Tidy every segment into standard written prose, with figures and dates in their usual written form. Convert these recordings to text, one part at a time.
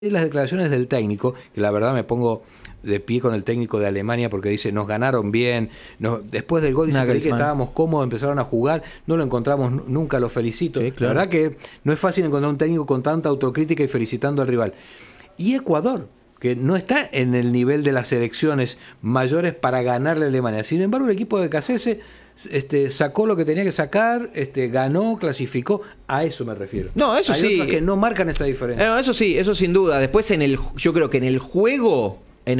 las declaraciones del técnico, que la verdad me pongo de pie con el técnico de Alemania porque dice, nos ganaron bien, después del gol dice que estábamos cómodos, empezaron a jugar, no lo encontramos nunca, lo felicito. Sí, claro. La verdad que no es fácil encontrar un técnico con tanta autocrítica y felicitando al rival. Y Ecuador, que no está en el nivel de las selecciones mayores para ganarle a Alemania. Sin embargo, el equipo de Cassese sacó lo que tenía que sacar, ganó, clasificó, a eso me refiero. No, eso Hay sí. otros que no marcan esa diferencia. Eso sí, eso sin duda. Después yo creo que en el juego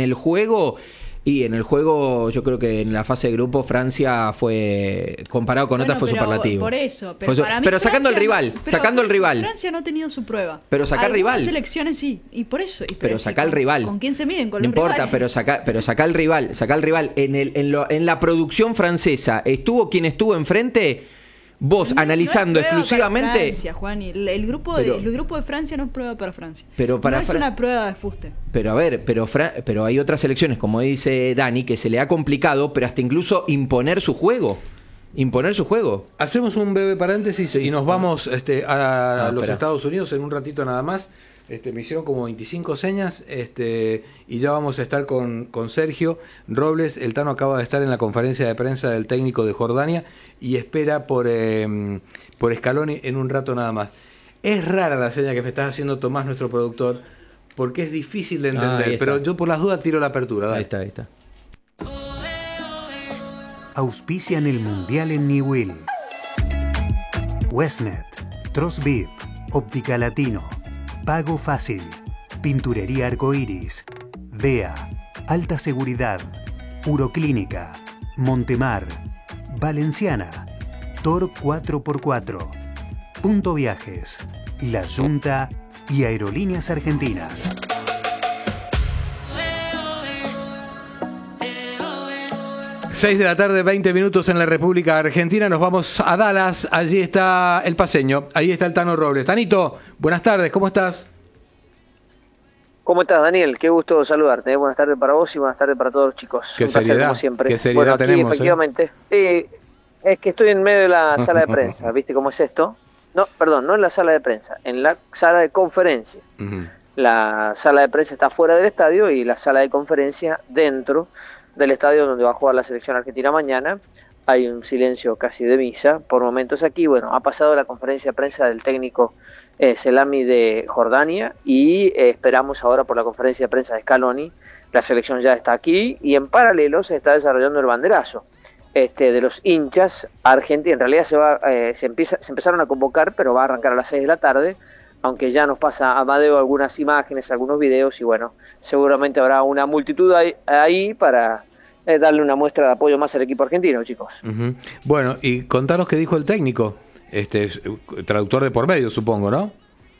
yo creo que en la fase de grupo Francia fue, comparado con otras, fue superlativo. Por eso, para mí pero sacando al rival, Francia no ha tenido su prueba. Pero sacar rival. Las selecciones sí, y por eso. Pero sacar al rival. ¿Con quién se miden? Con no los importa, rivales. pero sacar al rival. En la producción francesa, ¿estuvo quien estuvo enfrente? Vos, analizando exclusivamente. Francia, Juan, el grupo de Francia no es prueba para Francia. Pero no es una prueba de fuste. Pero a ver, pero hay otras selecciones, como dice Dani, que se le ha complicado, pero hasta incluso imponer su juego. Hacemos un breve paréntesis y nos vamos a los Estados Unidos en un ratito nada más. Me hicieron como 25 señas y ya vamos a estar con Sergio Robles. El Tano acaba de estar en la conferencia de prensa del técnico de Jordania y espera por Scaloni en un rato nada más. Es rara la seña que me está haciendo Tomás, nuestro productor, porque es difícil de entender, pero yo por las dudas tiro la apertura. Dale. Ahí está. Auspician el Mundial en Newell. Westnet, Trosbib, Óptica Latino, Pago Fácil, Pinturería Arcoiris, DEA, Alta Seguridad, Uroclínica, Montemar, Valenciana, Tor 4x4, Punto Viajes, La Junta y Aerolíneas Argentinas. Seis de la tarde, 20 minutos en la República Argentina. Nos vamos a Dallas. Allí está el paseño. Ahí está el Tano Robles. Tanito, buenas tardes. ¿Cómo estás? ¿Cómo estás, Daniel? Qué gusto saludarte. Buenas tardes para vos y buenas tardes para todos los chicos. Qué seriedad, como siempre. Qué seriedad aquí, tenemos. Efectivamente. Es que estoy en medio de la sala de prensa. ¿Viste cómo es esto? No, perdón, no en la sala de prensa, en la sala de conferencia. La sala de prensa está fuera del estadio y la sala de conferencia dentro del estadio donde va a jugar la selección argentina mañana. Hay un silencio casi de misa por momentos aquí. Bueno, ha pasado la conferencia de prensa del técnico Selami de Jordania y esperamos ahora por la conferencia de prensa de Scaloni. La selección ya está aquí y en paralelo se está desarrollando el banderazo de los hinchas argentinos. En realidad se empezaron a convocar, pero va a arrancar a las 6 de la tarde, aunque ya nos pasa Amadeo algunas imágenes, algunos videos, y bueno, seguramente habrá una multitud ahí para darle una muestra de apoyo más al equipo argentino, chicos. Bueno, y contanos qué dijo el técnico, traductor de por medio, supongo, ¿no?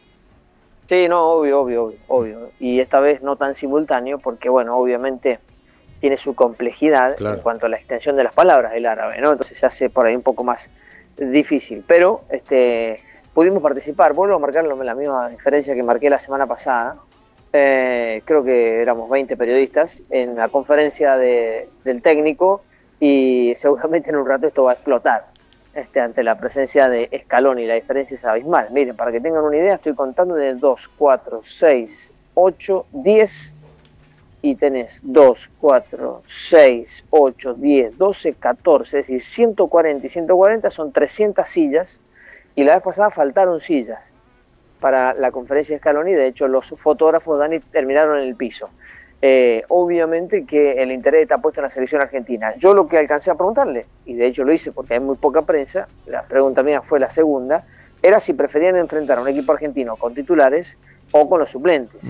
Sí, no, obvio, y esta vez no tan simultáneo, porque bueno, obviamente tiene su complejidad en cuanto a la extensión de las palabras del árabe, ¿no? Entonces se hace por ahí un poco más difícil, pero pudimos participar. Vuelvo a marcar la misma diferencia que marqué la semana pasada. Creo que éramos 20 periodistas en la conferencia del técnico y seguramente en un rato esto va a explotar ante la presencia de Scaloni. La diferencia es abismal. Miren, para que tengan una idea, estoy contando de 2, 4, 6, 8, 10 y tenés 2, 4, 6, 8, 10, 12, 14, es decir, 140 y 140 son 300 sillas. Y la vez pasada faltaron sillas para la conferencia de Scaloni. De hecho, los fotógrafos, Dani, terminaron en el piso. Obviamente que el interés está puesto en la selección argentina. Yo lo que alcancé a preguntarle, y de hecho lo hice porque hay muy poca prensa, la pregunta mía fue la segunda, era si preferían enfrentar a un equipo argentino con titulares o con los suplentes.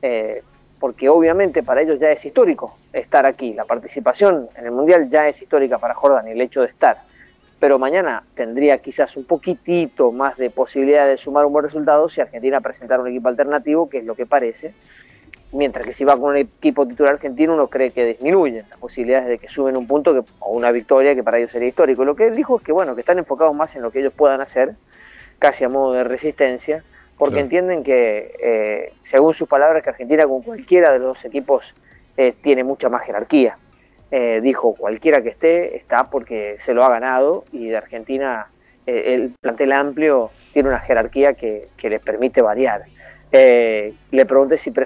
Porque obviamente para ellos ya es histórico estar aquí. La participación en el Mundial ya es histórica para Jordania, el hecho de estar. Pero mañana tendría quizás un poquitito más de posibilidad de sumar un buen resultado si Argentina presentara un equipo alternativo, que es lo que parece, mientras que si va con un equipo titular argentino uno cree que disminuyen las posibilidades de que suben un punto o una victoria que para ellos sería histórico. Lo que él dijo es que bueno, que están enfocados más en lo que ellos puedan hacer, casi a modo de resistencia, porque entienden que, según sus palabras, que Argentina con cualquiera de los dos equipos tiene mucha más jerarquía. Dijo, cualquiera que esté, está porque se lo ha ganado, y de Argentina el plantel amplio tiene una jerarquía que les permite variar. le pregunté si